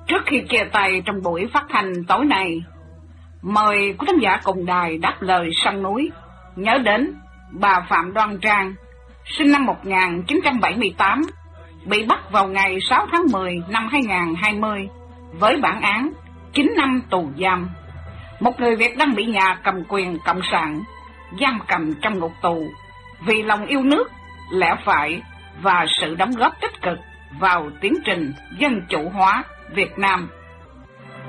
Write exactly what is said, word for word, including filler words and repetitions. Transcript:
Trước khi chia tay trong buổi phát thanh tối nay, mời quý khán giả cùng đài đáp lời sông núi nhớ đến bà Phạm Đoan Trang, sinh năm một nghìn chín trăm bảy mươi tám, bị bắt vào ngày sáu tháng mười năm hai nghìn không trăm hai mươi với bản án chín năm tù giam. Một người Việt đang bị nhà cầm quyền cộng sản giam cầm trong ngục tù vì lòng yêu nước, lẽ phải và sự đóng góp tích cực vào tiến trình dân chủ hóa Việt Nam.